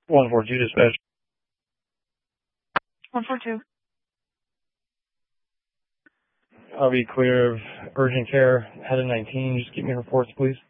142 dispatch. 142. I'll be clear of urgent care, head of 19. Just give me reports, please.